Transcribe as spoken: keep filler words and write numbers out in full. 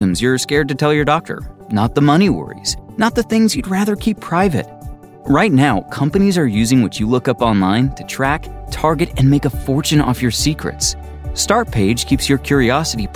symptoms you're scared to tell your doctor, not the money worries, not the things you'd rather keep private. Right now, companies are using what you look up online to track, target, and make a fortune off your secrets. Startpage keeps your curiosity